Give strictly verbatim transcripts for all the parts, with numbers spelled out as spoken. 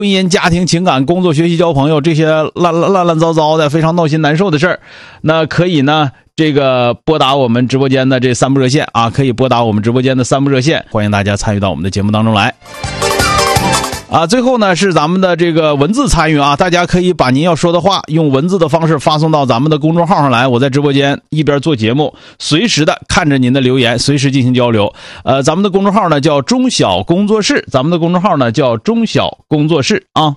婚姻、家庭、情感、工作、学习、交朋友这些乱乱乱乱糟糟的非常闹心难受的事儿，那可以呢这个拨打我们直播间的这三部热线啊，可以拨打我们直播间的三部热线，欢迎大家参与到我们的节目当中来。啊，最后呢是咱们的这个文字参与啊，大家可以把您要说的话用文字的方式发送到咱们的公众号上来，我在直播间一边做节目，随时的看着您的留言，随时进行交流。呃，咱们的公众号呢叫中小工作室，咱们的公众号呢叫中小工作室啊。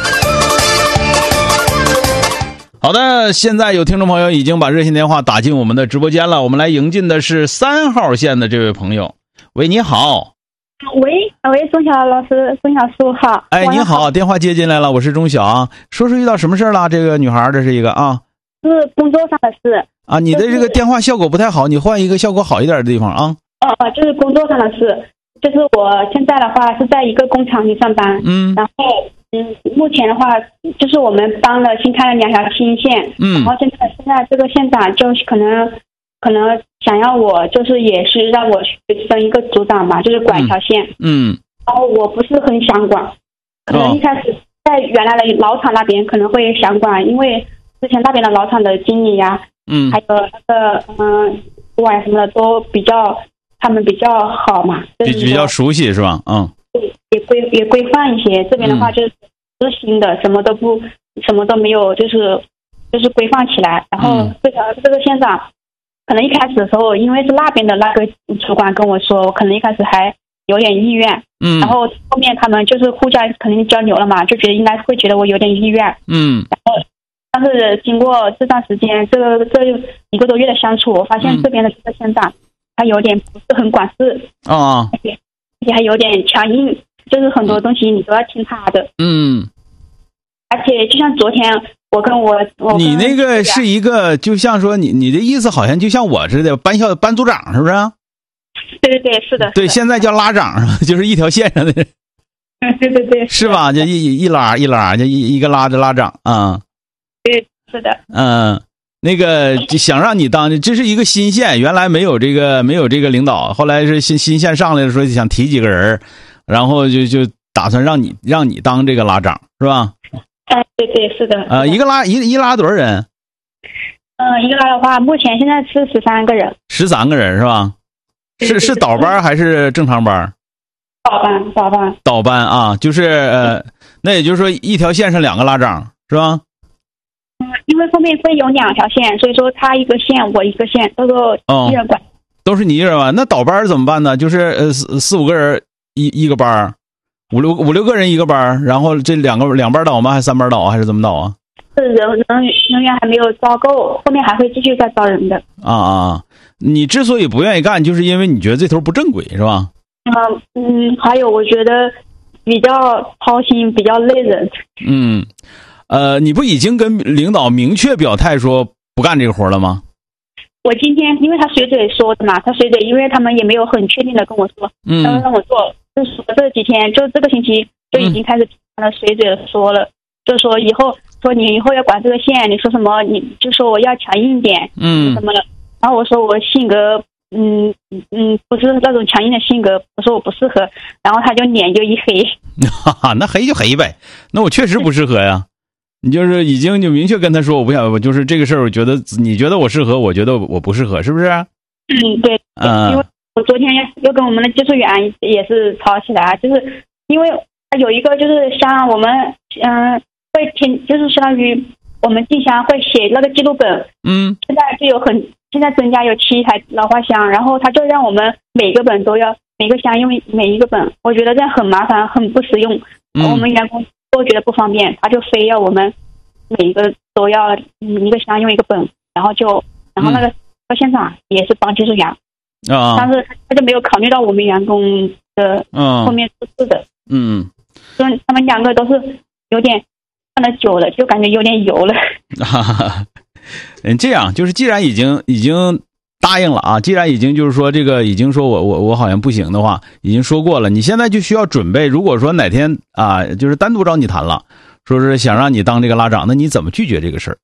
好的，现在有听众朋友已经把热线电话打进我们的直播间了，我们来迎进的是三号线的这位朋友。喂，你好。 喂，喂，钟晓老师，钟晓叔好。 哎，你好，电话接进来了，我是钟晓啊。说说遇到什么事了？这个女孩，这是一个啊， 是工作上的事啊。你的这个电话效果不太好，你换一个效果好一点的地方啊。 哦哦，就是工作上的事，就是我现在的话是在一个工厂里上班， 嗯， 然后嗯，目前的话就是我们帮了新开了两条新线， 嗯， 然后现在现在这个县长就是可能。可能想要我就是也是让我去升一个组长吧，就是管一条线。 嗯。 然后我不是很想管，可能一开始在原来的老厂那边可能会想管，因为之前那边的老厂的经理呀、啊， 嗯， 还有那个嗯主管什么的都比较，他们比较好嘛，就是比比较熟悉是吧？嗯。 也规也规范一些，这边的话就是执行的，什么都不什么都没有，就是就是规范起来。然后这个这个县长。可能一开始的时候，因为是那边的那个主管跟我说，我可能一开始还有点意愿，嗯，然后后面他们就是互相肯定交流了嘛，就觉得应该会觉得我有点意愿， 嗯， 然后但是经过这段时间，这个这一个多月的相处，我发现这边的这个县长、嗯、他有点不是很管事啊， 而且而且还有点强硬，就是很多东西你都要听他的， 嗯， 而且就像昨天。我跟我，我你那个是一个，就像说你你的意思好像就像我似的，班校班组长是不是？ 对对对，是的。 对，现在叫拉长，就是一条线上的人。 对对对， 是吧？就一一拉一拉，就一一个拉着拉长啊。 对，是的。 嗯，那个就想让你当，这是一个新线，原来没有这个没有这个领导，后来是新新线上来的时候想提几个人，然后就就打算让你让你当这个拉长，是吧？ 哎，对对，是的。 呃，一个拉一一拉多少人？ 嗯、呃，一个拉的话，目前现在是十三个人。 十三个人是吧？是是倒班还是正常班？ 倒班，倒班。 倒班啊，就是呃，那也就是说一条线上两个拉长是吧？ 嗯，因为后面会有两条线，所以说他一个线，我一个线，都是一人管。哦、 都是你一人管。那倒班怎么办呢？就是呃四四五个人一一个班。五六五六个人一个班，然后这两个两班倒吗？还是三班倒还是怎么倒啊？ 是人人人员还没有招够，后面还会继续再招人的。 啊啊！你之所以不愿意干，就是因为你觉得这头不正轨，是吧？ 嗯嗯，还有我觉得比较操心，比较累人。 嗯，呃，你不已经跟领导明确表态说不干这个活了吗？ 我今天因为他随嘴说的嘛，他随嘴，因为他们也没有很确定的跟我说，嗯，然后让我做。就是这几天，就这个星期就已经开始了随嘴的说了，嗯、就说以后说你以后要管这个线，你说什么你就说我要强硬点，嗯，什么的。然后我说我性格，嗯嗯，不是那种强硬的性格，我说我不适合。然后他就脸就一黑， 哈哈，那黑就黑呗，那我确实不适合呀。你就是已经就明确跟他说我不想，我就是这个事儿，我觉得你觉得我适合，我觉得我不适合，是不是？ 嗯，对，嗯，因为。我昨天又跟我们的技术员也是吵起来，就是因为有一个就是像我们嗯会听，就是相当于我们进箱会写那个记录本，嗯，现在就有很现在增加有七台老花箱，然后他就让我们每个本都要每个箱用每一个本，我觉得这样很麻烦，很不实用，嗯、我们员工都觉得不方便，他就非要我们每一个都要一个箱用一个本，然后就然后那个现场也是帮技术员。啊，但是他就没有考虑到我们员工的后面出事的，嗯，所以他们两个都是有点看得久了，就感觉有点油了。 哈哈，嗯，这样就是既然已经已经答应了啊，既然已经就是说这个已经说我我我好像不行的话，已经说过了，你现在就需要准备。如果说哪天啊，就是单独找你谈了，说是想让你当这个拉长，那你怎么拒绝这个事儿？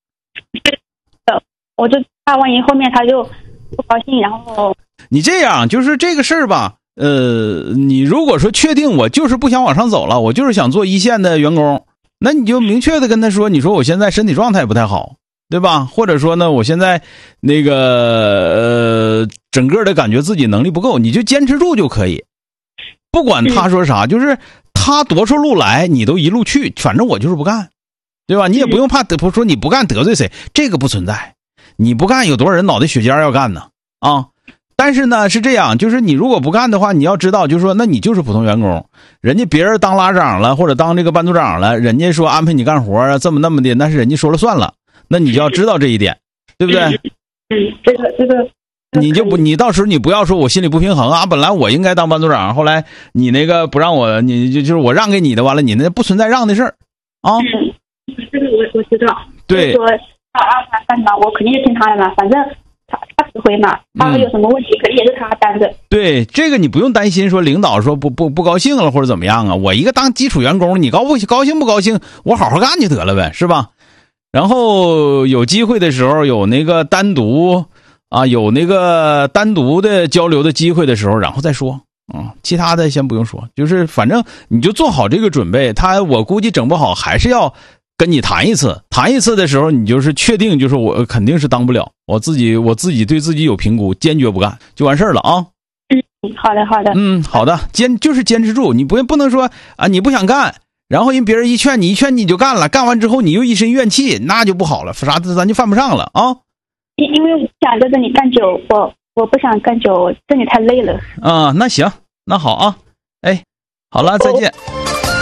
我就怕万一后面他就不高兴，然后。 你这样就是这个事儿吧， 呃，你如果说确定我就是不想往上走了，我就是想做一线的员工，那你就明确的跟他说，你说我现在身体状态不太好，对吧？或者说呢，我现在那个呃，整个的感觉自己能力不够，你就坚持住就可以。不管他说啥，就是他多少路来，你都一路去，反正我就是不干，对吧？你也不用怕得不说你不干得罪谁，这个不存在。你不干，有多少人脑袋血尖要干呢？啊！但是呢，是这样，就是你如果不干的话，你要知道，就是说，那你就是普通员工，人家别人当拉长了，或者当这个班组长了，人家说安排你干活啊，这么那么的，那是人家说了算了，那你就要知道这一点，对不对？ 嗯，这个这个， 你就不，你到时候你不要说我心里不平衡啊，本来我应该当班组长，后来你那个不让我，你就就是我让给你的，完了你那不存在让的事儿啊。 嗯，这个我我知道。 对。 说他让他干嘛，我肯定是听他的嘛，反正。他他指挥嘛，他有什么问题，肯定也是他担着。 对，这个你不用担心，说领导说不不不高兴了或者怎么样啊？我一个当基础员工，你高不高兴不高兴，我好好干就得了呗，是吧？然后有机会的时候，有那个单独啊，有那个单独的交流的机会的时候，然后再说啊、嗯，其他的先不用说，就是反正你就做好这个准备。他我估计整不好还是要跟你谈一次，谈一次的时候，你就是确定，就是我肯定是当不了，我自己我自己对自己有评估，坚决不干，就完事儿了啊。 嗯，好的好的。 嗯，好的，坚就是坚持住，你不不能说啊你不想干，然后人别人一劝你一劝你就干了，干完之后你又一身怨气，那就不好了，啥咱就犯不上了啊。 因因为我想在这里干久，我我不想干久，这里太累了。 啊、嗯，那行，那好啊，哎，好了，再见。哦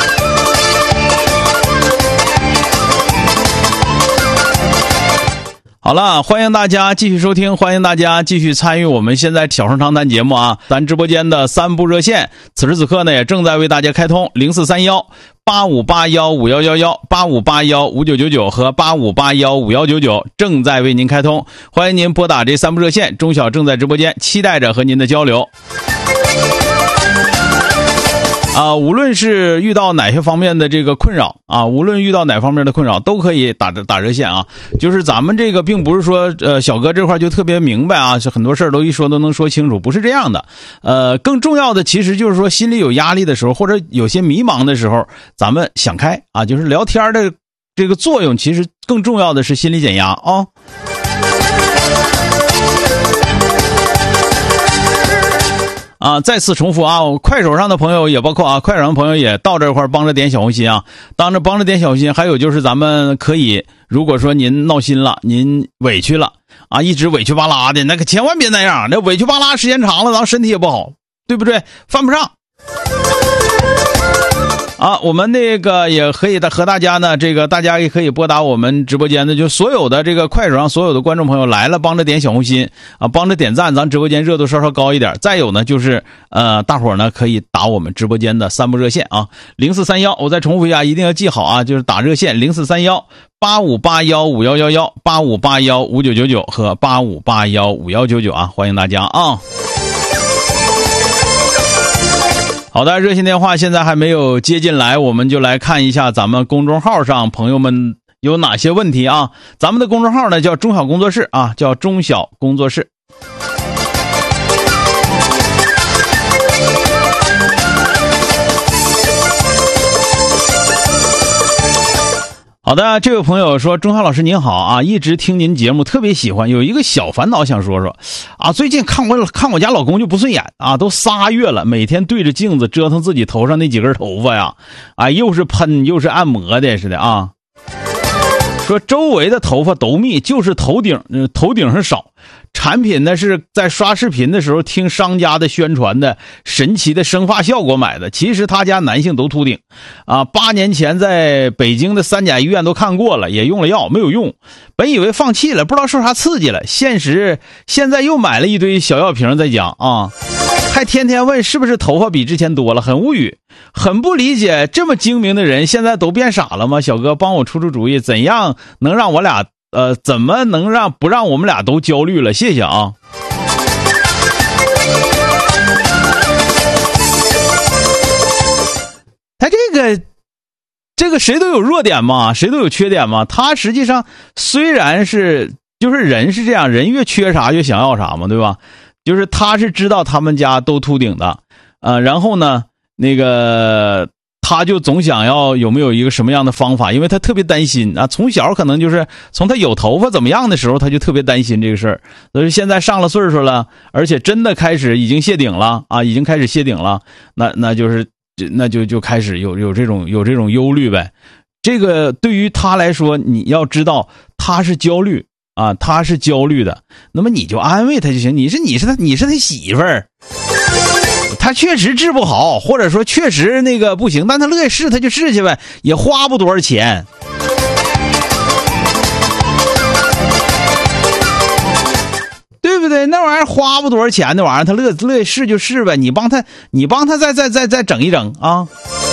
好了，欢迎大家继续收听，欢迎大家继续参与我们现在挑声长谈节目啊！咱直播间的三部热线，此时此刻呢也正在为大家开通零四三幺八五八幺五幺幺幺、八五八幺五九九九和八五八幺五幺九九，正在为您开通，欢迎您拨打这三部热线，钟晓正在直播间，期待着和您的交流。啊，无论是遇到哪些方面的这个困扰啊，无论遇到哪方面的困扰，都可以打打热线啊。就是咱们这个并不是说，呃，小哥这块就特别明白啊，是很多事儿都一说都能说清楚，不是这样的。呃，更重要的其实就是说，心里有压力的时候，或者有些迷茫的时候，咱们想开啊，就是聊天的这个作用，其实更重要的是心理减压啊。啊，再次重复啊，快手上的朋友也包括啊，快手上的朋友也到这块儿帮着点小红心啊，当着帮着点小红心。还有就是咱们可以，如果说您闹心了，您委屈了啊，一直委屈巴拉的，那可千万别那样，那委屈巴拉时间长了，咱身体也不好，对不对？犯不上。啊，我们那个也可以的和大家呢，这个大家也可以拨打我们直播间的，就所有的这个快手上所有的观众朋友来了，帮着点小红心啊，帮着点赞，咱直播间热度稍稍高一点。再有呢，就是呃，大伙儿呢可以打我们直播间的三部热线啊，零四三幺，我再重复一下，一定要记好啊，就是打热线零四三幺八五八幺五幺幺幺、八五八幺五九九九和八五八幺五幺九九啊，欢迎大家啊。好的，热线电话现在还没有接进来，我们就来看一下咱们公众号上朋友们有哪些问题啊。咱们的公众号呢叫中小工作室啊，叫中小工作室。好的，这位朋友说，钟浩老师您好啊，一直听您节目特别喜欢，有一个小烦恼想说说啊，最近看我看我家老公就不顺眼啊，都仨月了，每天对着镜子折腾自己头上那几根头发呀，啊，又是喷又是按摩的似的啊，说周围的头发都密，就是头顶头顶上少。产品呢是在刷视频的时候听商家的宣传的神奇的生发效果买的，其实他家男性都秃顶啊，八年前在北京的三甲医院都看过了，也用了药没有用，本以为放弃了，不知道受啥刺激了，现实现在又买了一堆小药瓶在家啊，还天天问是不是头发比之前多了，很无语，很不理解，这么精明的人现在都变傻了吗？小哥帮我出出主意，怎样能让我俩呃，怎么能让不让我们俩都焦虑了？谢谢啊。他这个这个谁都有弱点嘛，谁都有缺点嘛。他实际上虽然是就是人是这样，人越缺啥越想要啥嘛，对吧？就是他是知道他们家都秃顶的呃，然后呢，那个他就总想要有没有一个什么样的方法，因为他特别担心啊，从小可能就是从他有头发怎么样的时候，他就特别担心这个事儿。所以现在上了岁数了，而且真的开始已经谢顶了啊，已经开始谢顶了，那那就是那就就开始有有这种有这种忧虑呗。这个对于他来说，你要知道他是焦虑啊，他是焦虑的，那么你就安慰他就行。你是你是他你是他媳妇儿。他确实治不好，或者说确实那个不行，但他乐意试他就试去呗，也花不多少钱。对不对？那玩意儿花不多少钱，那玩意儿他乐乐意试就试呗，你帮他你帮他再再再再整一整啊。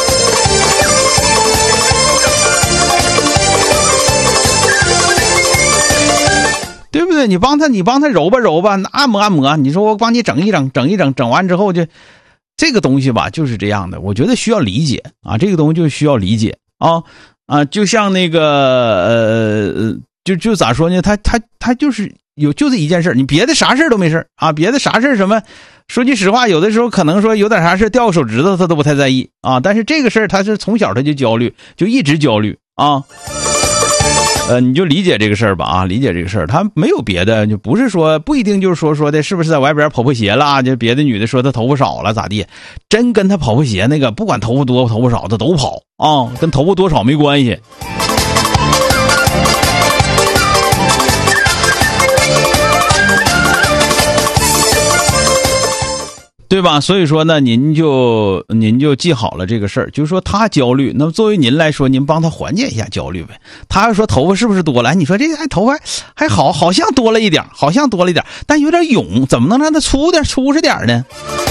对不对？你帮他你帮他揉吧揉吧，按摩按摩，你说我帮你整一整整一整整完之后就这个东西吧，就是这样的，我觉得需要理解啊，这个东西就需要理解啊啊，就像那个呃，就就咋说呢？他他他就是有就这一件事，你别的啥事都没事啊，别的啥事什么，说句实话，有的时候可能说有点啥事掉个手指头他都不太在意啊，但是这个事儿他是从小他就焦虑，就一直焦虑啊。呃，你就理解这个事儿吧啊，理解这个事儿，他没有别的，就不是说不一定就是说说的是不是在外边跑破鞋了，就别的女的说她头发少了咋地，真跟她跑破鞋那个，不管头发多头发少，她都跑啊，跟头发多少没关系。对吧？所以说呢，您就您就记好了这个事儿，就是说他焦虑，那么作为您来说，您帮他缓解一下焦虑呗。他说头发是不是多了？你说这还头发还好，好像多了一点，好像多了一点，但有点涌，怎么能让它粗点、粗实点呢？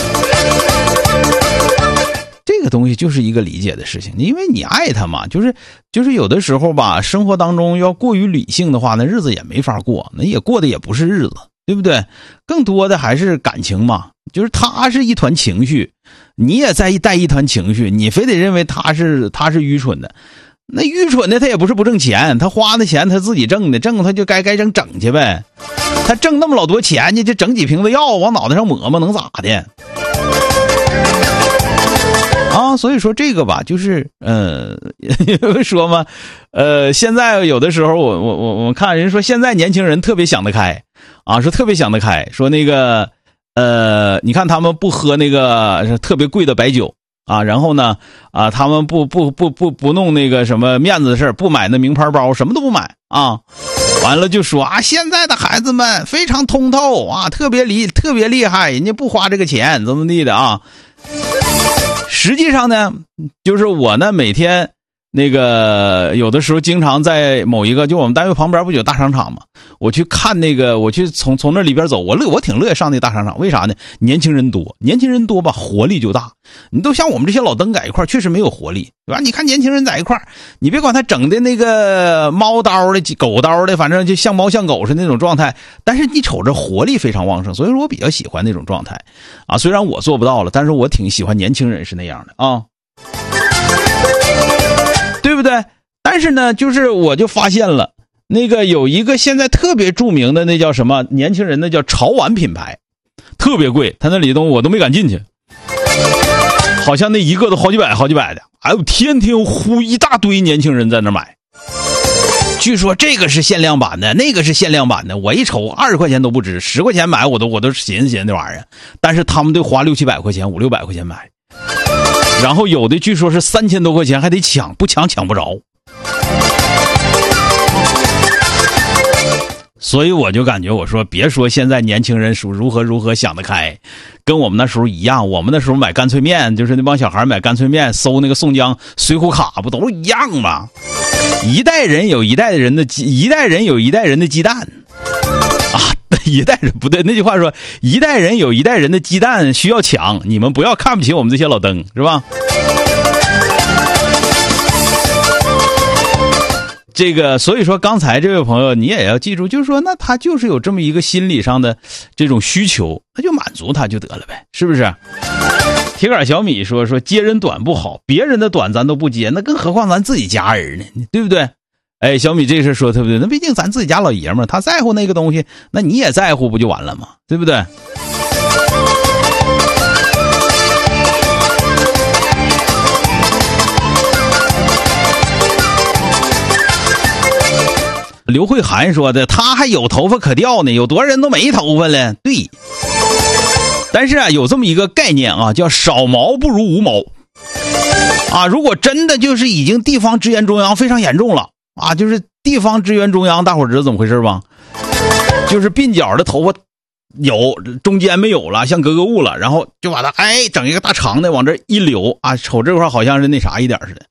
这个东西就是一个理解的事情，因为你爱他嘛，就是就是有的时候吧，生活当中要过于理性的话，那日子也没法过，那也过的也不是日子。对不对？更多的还是感情嘛，就是他是一团情绪，你也在带一团情绪，你非得认为他是他是愚蠢的，那愚蠢的他也不是不挣钱，他花的钱他自己挣的，挣他就该该整整去呗，他挣那么老多钱，你就整几瓶子药往脑袋上抹抹能咋的？啊，所以说这个吧，就是呃，说嘛，呃，现在有的时候我我我我看人说现在年轻人特别想得开啊，说特别想得开，说那个呃，你看他们不喝那个特别贵的白酒啊，然后呢啊，他们不不不不不弄那个什么面子的事，不买那名牌包，什么都不买啊，完了就说啊，现在的孩子们非常通透啊，特别厉特别厉害，人家不花这个钱怎么地的啊。实际上呢，就是我呢每天那个有的时候经常在某一个就我们单位旁边不就有大商场嘛，我去看那个我去从从那里边走，我乐我挺乐意上那大商场，为啥呢？年轻人多，年轻人多吧，活力就大。你都像我们这些老登在一块确实没有活力，对吧？你看年轻人在一块你别管他整的那个猫刀的狗刀的，反正就像猫像狗是那种状态，但是你瞅着活力非常旺盛，所以说我比较喜欢那种状态啊。虽然我做不到了，但是我挺喜欢年轻人是那样的啊。对不对？但是呢，就是我就发现了，那个有一个现在特别著名的那叫什么年轻人，那叫潮玩品牌，特别贵，他那里东我都没敢进去，好像那一个都好几百好几百的，哎呦，天天呼一大堆年轻人在那买。据说这个是限量版的，那个是限量版的，我一瞅二十块钱都不值，十块钱买我都我都寻思寻思那玩意儿，但是他们得花六七百块钱五六百块钱买。然后有的据说是三千多块钱还得抢，不抢抢不着。所以我就感觉我说别说现在年轻人属如何如何想得开，跟我们那时候一样，我们那时候买干脆面，就是那帮小孩买干脆面搜那个宋江水浒卡不都一样吗？一代人有一代人的一代人有一代人的鸡蛋啊，一代人不对，那句话说一代人有一代人的鸡蛋需要抢，你们不要看不起我们这些老登，是吧？这个所以说刚才这位朋友你也要记住，就是说那他就是有这么一个心理上的这种需求，那就满足他就得了呗，是不是？铁杆小米说说接人短不好，别人的短咱都不接，那更何况咱自己家人呢，对不对？哎，小米这事说对不对？那毕竟咱自己家老爷们儿，他在乎那个东西，那你也在乎不就完了吗？对不对？ 刘慧涵说的，他还有头发可掉呢，有多少人都没头发了。对，但是啊，有这么一个概念啊，叫少毛不如无毛啊。如果真的就是已经地方支援中央非常严重了啊，就是地方支援中央，大伙儿知道怎么回事吧？就是鬓角的头发有，中间没有了，像格格物了，然后就把它哎整一个大长的往这一留啊，瞅这块好像是那啥一点似的。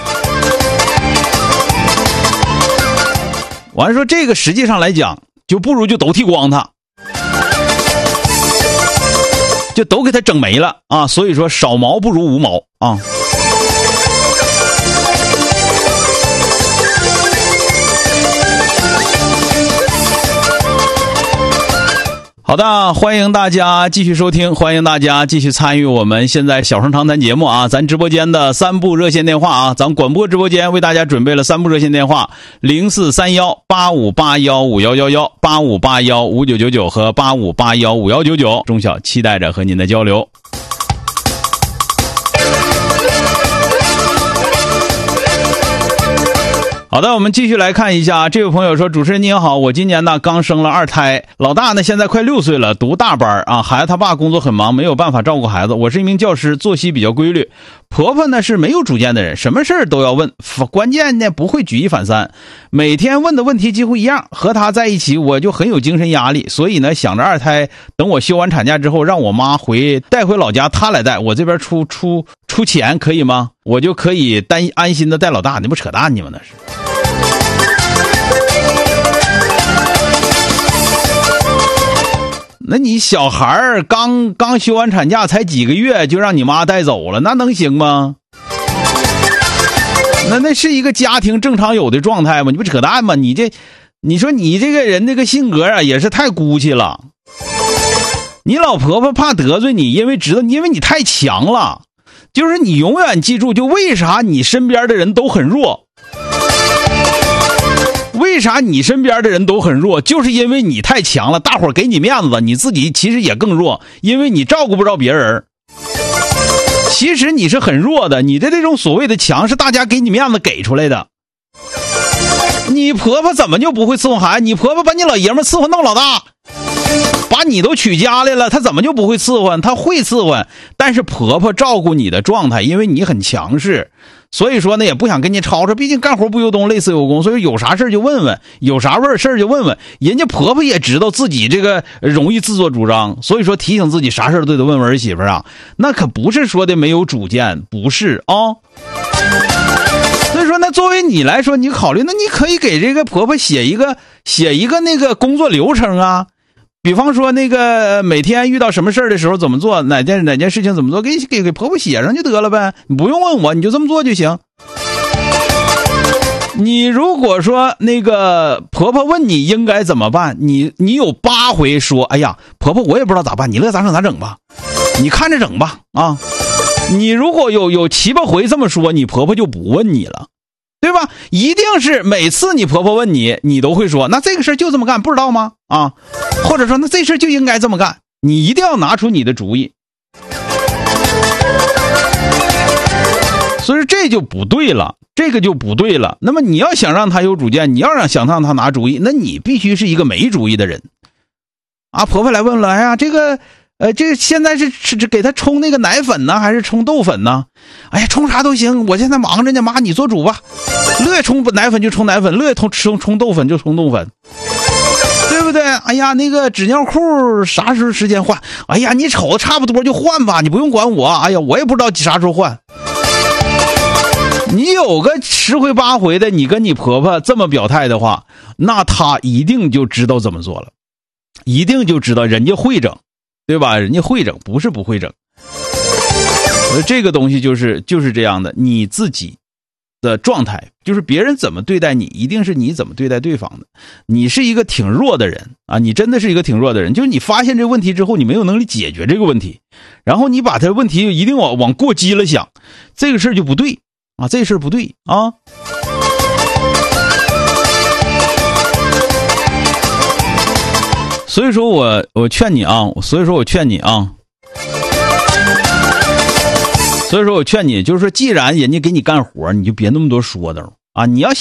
完了说这个实际上来讲，就不如就都剃光它，就都给它整没了啊。所以说少毛不如无毛啊。好的，欢迎大家继续收听，欢迎大家继续参与我们现在小声长谈节目啊，咱直播间的三部热线电话啊，咱广播直播间为大家准备了三部热线电话，零四三幺八五八幺五幺幺幺、八五八幺五九九九和八五八幺五幺九九，中小期待着和您的交流。好的，我们继续来看一下，这位朋友说，主持人您好，我今年呢刚生了二胎，老大呢现在快六岁了，读大班啊，孩子他爸工作很忙，没有办法照顾孩子，我是一名教师，作息比较规律，婆婆呢是没有主见的人，什么事都要问，关键呢不会举一反三，每天问的问题几乎一样，和她在一起我就很有精神压力，所以呢想着二胎等我休完产假之后让我妈回带回老家，她来带，我这边出出出钱可以吗？我就可以担安心的带老大，你不扯淡你们那是。那你小孩刚刚休完产假才几个月就让你妈带走了，那能行吗？那那是一个家庭正常有的状态吗？你不扯淡吗？你这你说你这个人这个性格啊也是太孤气了。你老婆婆怕得罪你，因为知道因为你太强了，就是你永远记住，就为啥你身边的人都很弱，为啥你身边的人都很弱，就是因为你太强了，大伙儿给你面子，你自己其实也更弱，因为你照顾不着别人，其实你是很弱的，你的这种所谓的强是大家给你面子给出来的。你婆婆怎么就不会伺候孩子？你婆婆把你老爷们伺候弄老大，把你都娶家来了，她怎么就不会伺候？她会伺候，但是婆婆照顾你的状态，因为你很强势，所以说呢也不想跟你吵吵，毕竟干活不由东，累死有功，所以有啥事就问问，有啥味儿事就问问。人家婆婆也知道自己这个容易自作主张，所以说提醒自己啥事都得问问儿媳妇啊，那可不是说的没有主见，不是啊、哦。所以说，那作为你来说，你考虑，那你可以给这个婆婆写一个写一个那个工作流程啊，比方说那个每天遇到什么事儿的时候怎么做，哪件哪件事情怎么做，给给给婆婆写上就得了呗，你不用问我，你就这么做就行。你如果说那个婆婆问你应该怎么办，你你有八回说，哎呀，婆婆我也不知道咋办，你乐咋整咋整吧，你看着整吧啊。你如果有有七八回这么说，你婆婆就不问你了，对吧？一定是每次你婆婆问你，你都会说，那这个事就这么干，不知道吗？啊，或者说那这事就应该这么干，你一定要拿出你的主意。所以这就不对了，这个就不对了。那么你要想让他有主见，你要让想让他拿主意，那你必须是一个没主意的人啊。婆婆来问了，哎呀，这个呃，这现在是是给他冲那个奶粉呢，还是冲豆粉呢？哎呀，冲啥都行，我现在忙着呢，妈你做主吧。乐意冲奶粉就冲奶粉，乐意冲冲冲豆粉就冲豆粉，对不对？哎呀，那个纸尿裤啥时候时间换？哎呀，你瞅差不多就换吧，你不用管我。哎呀，我也不知道啥时候换。你有个十回八回的，你跟你婆婆这么表态的话，那她一定就知道怎么做了，一定就知道人家会整，对吧？人家会整，不是不会整。这个东西就是就是这样的，你自己的状态，就是别人怎么对待你，一定是你怎么对待对方的。你是一个挺弱的人啊，你真的是一个挺弱的人，就是你发现这个问题之后，你没有能力解决这个问题，然后你把这问题一定往往过激了想，这个事儿就不对啊，这事儿不对啊。所以说我我劝你啊，所以说我劝你啊，所以说我劝你，就是说，既然人家给你干活，你就别那么多说道啊！你要想